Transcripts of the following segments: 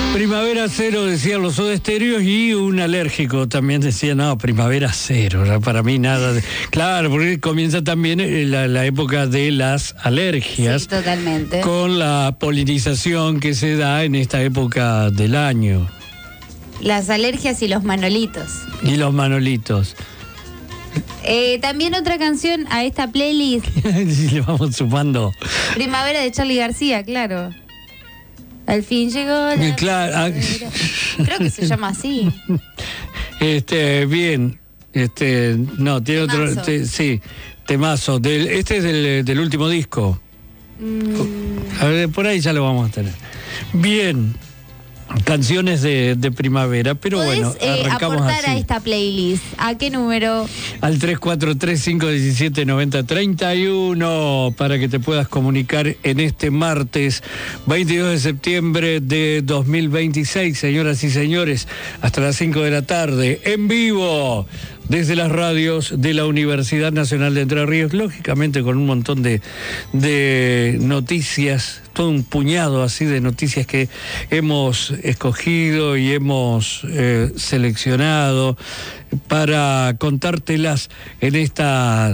Primavera cero, decían los Soda Stereo, y un alérgico también decía, no, primavera cero, ya para mí nada de... Claro, porque comienza también la época de las alergias. Sí, totalmente. Con la polinización que se da en esta época del año. Las alergias y los manolitos. Y los manolitos. También otra canción a esta playlist. Si le vamos sumando. Primavera de Charly García, claro. Al fin llegó la claro. Creo que se llama así. Bien. No, tiene Temazo. otro. Sí, temazo. Este es del último disco. A ver, por ahí ya lo vamos a tener. Bien. Canciones de primavera, pero bueno, arrancamos aportar así. a esta playlist. ¿A qué número? Al 343-517-9031 para que te puedas comunicar en este martes 22 de septiembre de 2026, señoras y señores, hasta las 5 de la tarde, en vivo, desde las radios de la Universidad Nacional de Entre Ríos, lógicamente con un montón de noticias, todo un puñado así de noticias que hemos escogido y hemos seleccionado para contártelas en esta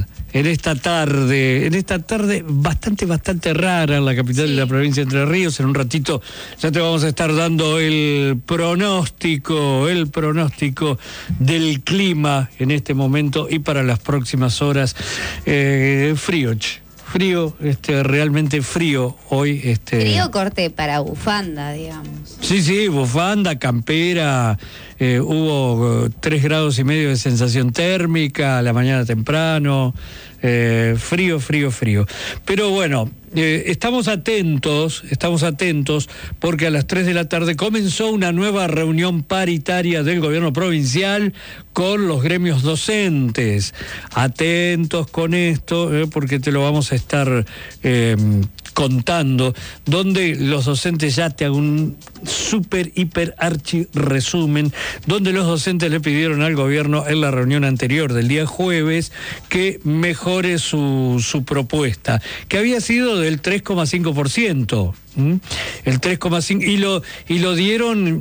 tarde bastante rara en la capital de la provincia de Entre Ríos. En un ratito ya te vamos a estar dando el pronóstico del clima en este momento y para las próximas horas. Frío, realmente frío hoy. Frío corte para bufanda, digamos. Sí, bufanda, campera. Hubo 3,5 grados de sensación térmica a la mañana temprano. Frío. Pero bueno, estamos atentos porque a las 3 de la tarde comenzó una nueva reunión paritaria del gobierno provincial con los gremios docentes. Atentos con esto, porque te lo vamos a estar contando, donde los docentes, ya te hago un super, hiper, archi resumen, donde los docentes le pidieron al gobierno en la reunión anterior del día jueves que mejore su propuesta, que había sido del 3,5%. El 3,5%, y lo dieron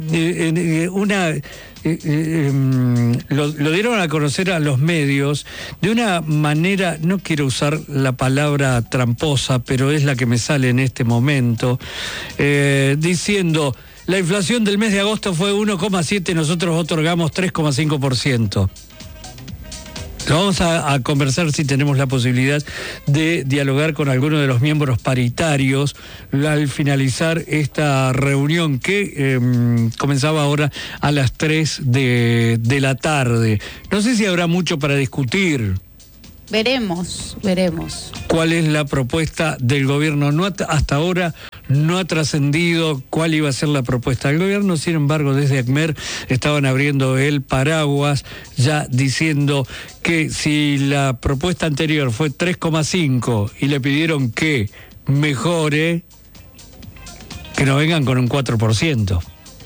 lo dieron a conocer a los medios de una manera, no quiero usar la palabra tramposa, pero es la que me sale en este momento, diciendo: la inflación del mes de agosto fue 1,7%, nosotros otorgamos 3,5%. Lo vamos a conversar si tenemos la posibilidad de dialogar con alguno de los miembros paritarios al finalizar esta reunión que comenzaba ahora a las 3 de la tarde. No sé si habrá mucho para discutir. Veremos. ¿Cuál es la propuesta del gobierno? Hasta ahora no ha trascendido cuál iba a ser la propuesta del gobierno. Sin embargo, desde ACMER estaban abriendo el paraguas, ya diciendo que si la propuesta anterior fue 3,5 y le pidieron que mejore, que no vengan con un 4%.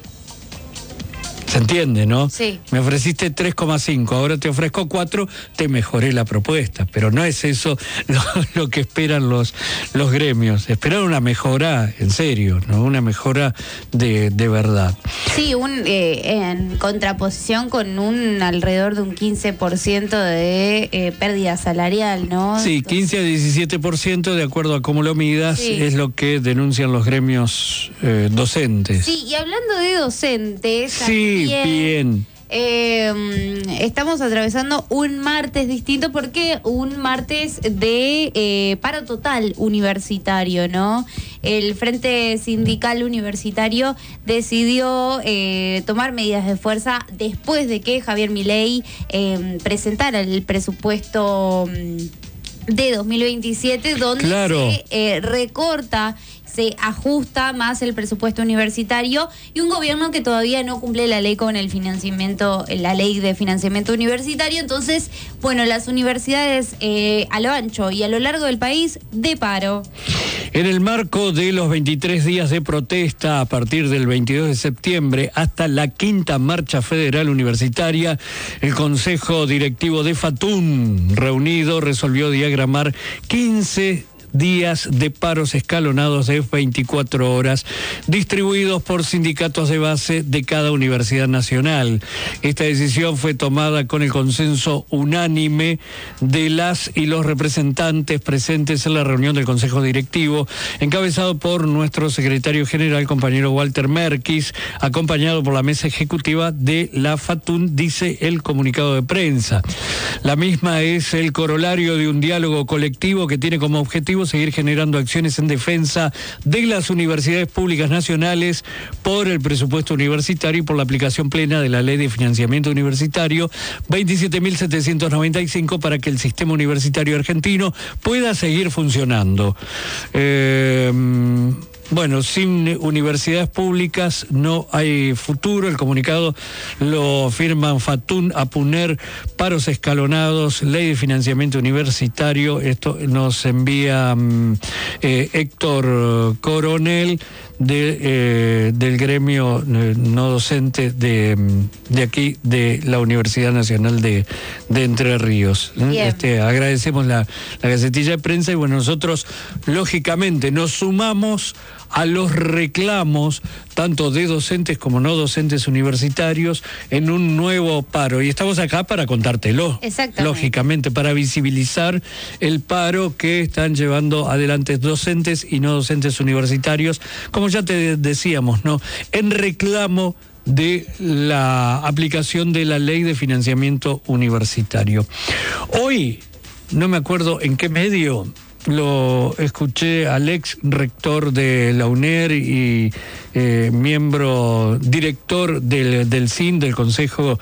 ¿Se entiende, no? Sí. Me ofreciste 3,5, ahora te ofrezco 4, te mejoré la propuesta. Pero no es eso lo que esperan los gremios. Esperan una mejora, en serio, ¿no? Una mejora de verdad. Sí, en contraposición con un alrededor de un 15% de pérdida salarial, ¿no? Sí, 15 a 17%, de acuerdo a cómo lo midas, sí, es lo que denuncian los gremios docentes. Sí, y hablando de docentes... Sí, bien. Estamos atravesando un martes distinto, porque un martes de paro total universitario, ¿no? El Frente Sindical Universitario decidió tomar medidas de fuerza después de que Javier Milei presentara el presupuesto de 2027, donde se recorta, se ajusta más el presupuesto universitario, y un gobierno que todavía no cumple la ley con el financiamiento, la ley de financiamiento universitario. Entonces, bueno, las universidades a lo ancho y a lo largo del país de paro. En el marco de los 23 días de protesta a partir del 22 de septiembre hasta la 5ª Marcha Federal Universitaria, el Consejo Directivo de FATUN, reunido, resolvió diagramar 15 días de paros escalonados de 24 horas, distribuidos por sindicatos de base de cada universidad nacional. Esta decisión fue tomada con el consenso unánime de las y los representantes presentes en la reunión del Consejo Directivo, encabezado por nuestro secretario general, compañero Walter Merkis, acompañado por la mesa ejecutiva de la FATUN, dice el comunicado de prensa. La misma es el corolario de un diálogo colectivo que tiene como objetivo seguir generando acciones en defensa de las universidades públicas nacionales por el presupuesto universitario y por la aplicación plena de la Ley de Financiamiento Universitario 27.795 para que el sistema universitario argentino pueda seguir funcionando. Bueno, sin universidades públicas no hay futuro. El comunicado lo firman FATUN, APUNER, paros escalonados, ley de financiamiento universitario. Esto nos envía Héctor Coronel del gremio no docente de aquí, de la Universidad Nacional de Entre Ríos. Agradecemos la Gacetilla de Prensa y bueno, nosotros lógicamente nos sumamos a los reclamos tanto de docentes como no docentes universitarios en un nuevo paro. Y estamos acá para contártelo. Exactamente. Lógicamente, para visibilizar el paro que están llevando adelante docentes y no docentes universitarios, como ya te decíamos, ¿no? En reclamo de la aplicación de la Ley de Financiamiento Universitario. Hoy, no me acuerdo en qué medio, lo escuché al ex rector de la UNER y director del CIN, del Consejo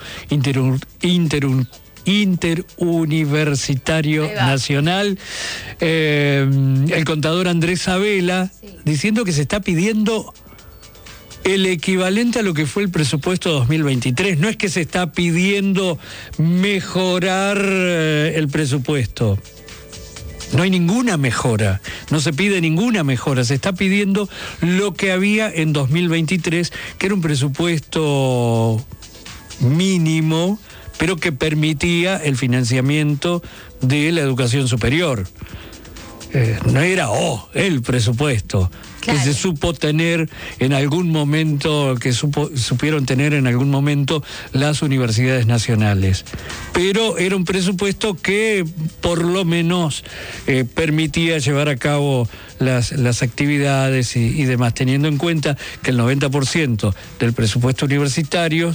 Interuniversitario Nacional, el contador Andrés Sabela, diciendo que se está pidiendo el equivalente a lo que fue el presupuesto 2023. No es que se está pidiendo mejorar el presupuesto. No hay ninguna mejora, no se pide ninguna mejora, se está pidiendo lo que había en 2023, que era un presupuesto mínimo, pero que permitía el financiamiento de la educación superior. No era el presupuesto que se supo tener en algún momento, que supieron tener en algún momento las universidades nacionales. Pero era un presupuesto que por lo menos permitía llevar a cabo las actividades y demás, teniendo en cuenta que el 90% del presupuesto universitario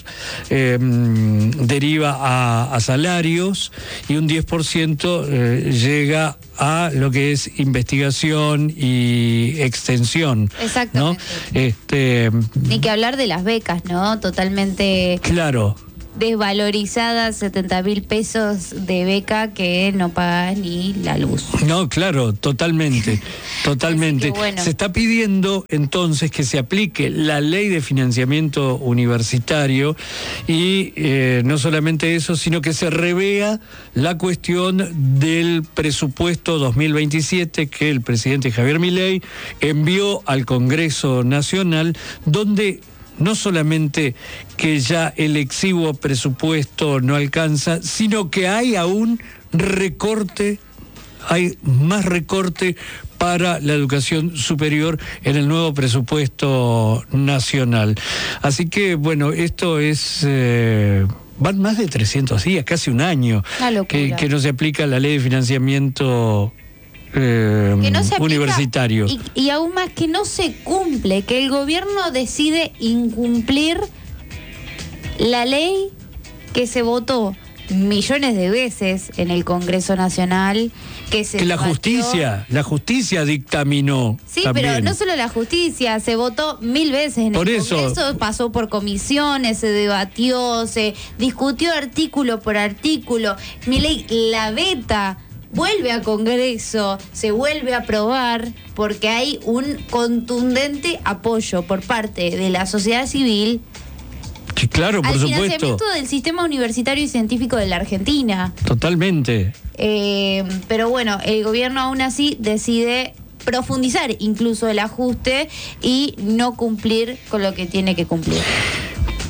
deriva a salarios y un 10% llega a lo que es investigación y extensión. Exactamente. ¿No? Ni que hablar de las becas, ¿no? Totalmente. Claro. Desvalorizadas, 70.000 pesos de beca que no pagas ni la luz. No, claro, totalmente. Bueno. Se está pidiendo entonces que se aplique la Ley de Financiamiento Universitario y no solamente eso, sino que se revea la cuestión del presupuesto 2027 que el presidente Javier Milei envió al Congreso Nacional, donde no solamente que ya el exiguo presupuesto no alcanza, sino que hay aún recorte, hay más recorte para la educación superior en el nuevo presupuesto nacional. Así que, bueno, esto es... van más de 300 días, casi un año, que no se aplica la Ley de Financiamiento que no se aplica, universitario. Y aún más que no se cumple, que el gobierno decide incumplir la ley que se votó millones de veces en el Congreso Nacional, que la justicia dictaminó. Sí, también. Pero no solo la justicia, se votó 1000 veces en el Congreso, pasó por comisiones, se debatió, se discutió artículo por artículo. Milei la veta, vuelve a Congreso, se vuelve a aprobar, porque hay un contundente apoyo por parte de la sociedad civil. Sí, claro, por supuesto. Al financiamiento del sistema universitario y científico de la Argentina. Totalmente. Pero bueno, el gobierno aún así decide profundizar incluso el ajuste y no cumplir con lo que tiene que cumplir.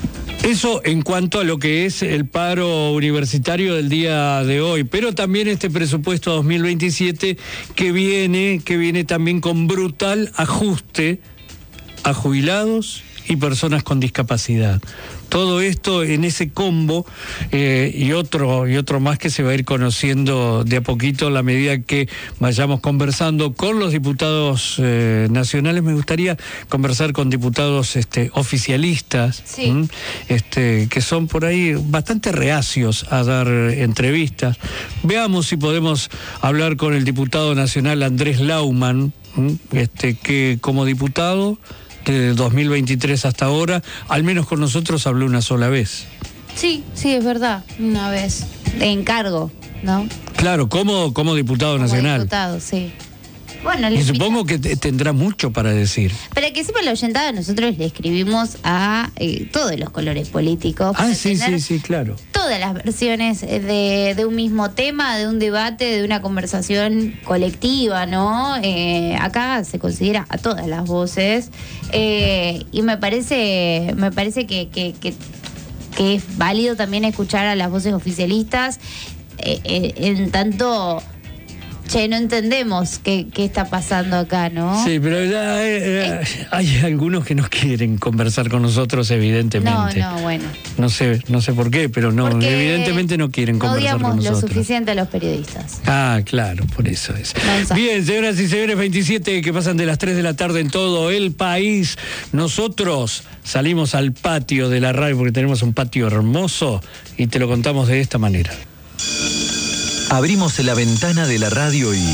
Eso en cuanto a lo que es el paro universitario del día de hoy, pero también este presupuesto 2027 que viene también con brutal ajuste a jubilados y personas con discapacidad. Todo esto en ese combo y otro más que se va a ir conociendo de a poquito a la medida que vayamos conversando con los diputados nacionales. Me gustaría conversar con diputados oficialistas, sí. Que son por ahí bastante reacios a dar entrevistas. Veamos si podemos hablar con el diputado nacional Andrés Laumann, que como diputado de 2023 hasta ahora, al menos con nosotros habló una sola vez. Sí, es verdad, una vez, de encargo, ¿no? Claro, como diputado nacional. Como diputado, sí. Bueno, y supongo que tendrá mucho para decir. Para que sepa la oyentada, nosotros le escribimos a todos los colores políticos. Sí, claro. Todas las versiones de un mismo tema, de un debate, de una conversación colectiva, ¿no? Acá se considera a todas las voces y me parece que es válido también escuchar a las voces oficialistas en tanto... no entendemos qué está pasando acá, ¿no? Sí, pero hay algunos que no quieren conversar con nosotros, evidentemente. No, bueno. No sé por qué, pero no, evidentemente no quieren conversar con nosotros. No odiamos lo suficiente a los periodistas. Ah, claro, por eso es. Bien, señoras y señores, 27 que pasan de las 3 de la tarde en todo el país. Nosotros salimos al patio de la radio porque tenemos un patio hermoso y te lo contamos de esta manera. Abrimos la ventana de la radio y...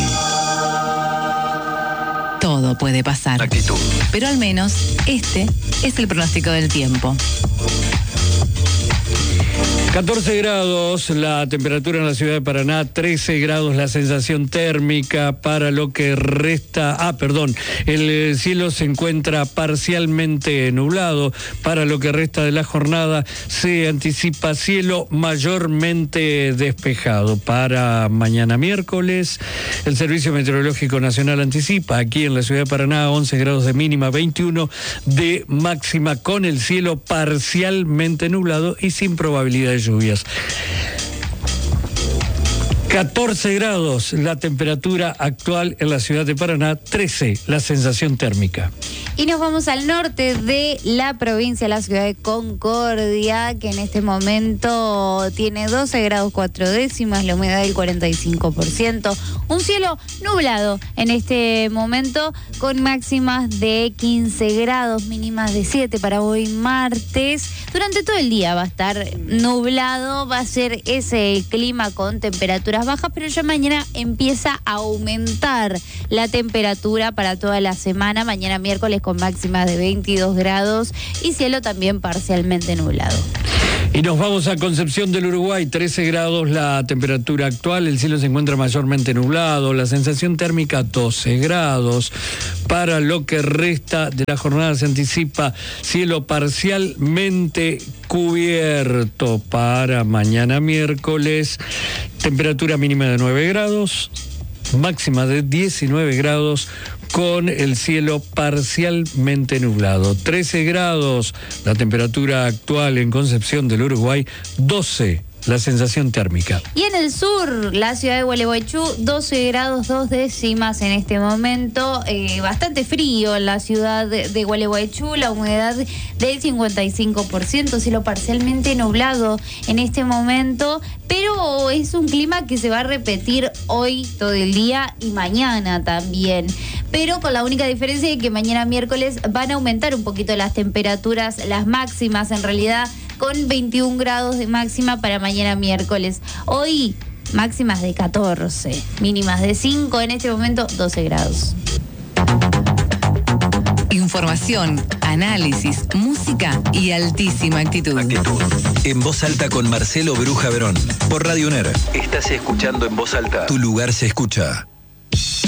Todo puede pasar. Actitud. Pero al menos este es el pronóstico del tiempo. 14 grados la temperatura en la ciudad de Paraná, 13 grados la sensación térmica para lo que resta... el cielo se encuentra parcialmente nublado. Para lo que resta de la jornada se anticipa cielo mayormente despejado. Para mañana miércoles, el Servicio Meteorológico Nacional anticipa aquí en la ciudad de Paraná 11 grados de mínima, 21 de máxima, con el cielo parcialmente nublado y sin probabilidad de lluvias. 14 grados la temperatura actual en la ciudad de Paraná, 13 la sensación térmica. Y nos vamos al norte de la provincia, la ciudad de Concordia, que en este momento tiene 12 grados 4 décimas, la humedad del 45%, un cielo nublado en este momento con máximas de 15 grados, mínimas de 7 para hoy martes. Durante todo el día va a estar nublado, va a ser ese clima con temperaturas bajas, pero ya mañana empieza a aumentar la temperatura para toda la semana. Mañana miércoles con máximas de 22 grados y cielo también parcialmente nublado. Y nos vamos a Concepción del Uruguay, 13 grados la temperatura actual, el cielo se encuentra mayormente nublado, la sensación térmica 12 grados. Para lo que resta de la jornada se anticipa cielo parcialmente cubierto. Para mañana miércoles, temperatura mínima de 9 grados, máxima de 19 grados, con el cielo parcialmente nublado. 13 grados la temperatura actual en Concepción del Uruguay, 12 la sensación térmica. Y en el sur, la ciudad de Gualeguaychú, 12 grados 2 décimas en este momento. Bastante frío en la ciudad de Gualeguaychú, la humedad del 55%, cielo parcialmente nublado en este momento, pero es un clima que se va a repetir hoy todo el día y mañana también. Pero con la única diferencia de que mañana miércoles van a aumentar un poquito las temperaturas, las máximas en realidad, con 21 grados de máxima para mañana miércoles. Hoy máximas de 14, mínimas de 5, en este momento 12 grados. Información, análisis, música y altísima actitud. En Voz Alta con Marcelo Bruja Verón. Por Radio UNER. Estás escuchando En Voz Alta. Tu lugar se escucha.